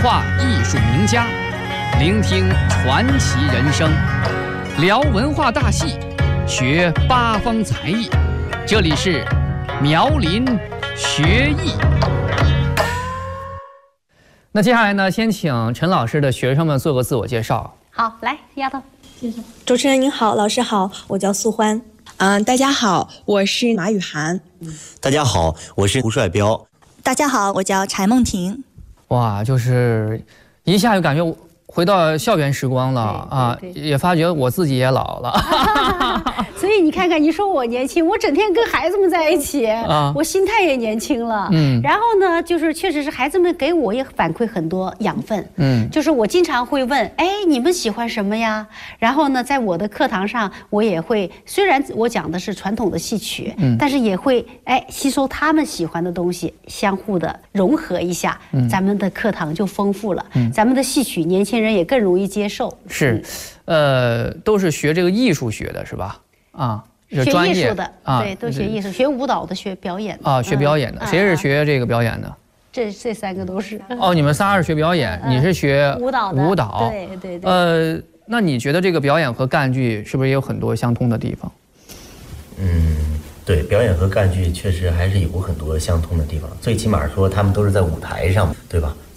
化艺术名家，聆听传奇人生，聊文化大戏，学八方才艺。这里是苗林学艺。那接下来呢，先请陈老师的学生们做个自我介绍。 好，来，丫头介绍。 主持人您好，老师好，我叫素欢。 大家好，我是马雨涵。 大家好，我是胡帅彪。 大家好，我叫柴梦婷。 哇，就是一下就感觉回到校园时光了啊，也发觉我自己也老了。 所以你看看，你说我年轻，我整天跟孩子们在一起，我心态也年轻了。然后呢，就是确实是孩子们给我也反馈很多养分。就是我经常会问，哎，你们喜欢什么呀？然后呢，在我的课堂上，我也会，虽然我讲的是传统的戏曲，但是也会吸收他们喜欢的东西，相互的融合一下，咱们的课堂就丰富了。咱们的戏曲年轻人也更容易接受。 是，都是学这个艺术学的是吧？ 学专业艺术的对，都学艺术，学舞蹈的，学表演的学表演的。谁是学这个表演的？ 这三个都是。 你们仨是学表演，你是学舞蹈的。 舞蹈， 对。 那你觉得这个表演和赣剧是不是也有很多相通的地方？ 对，表演和赣剧确实还是有很多相通的地方，最起码说他们都是在舞台上，对吧？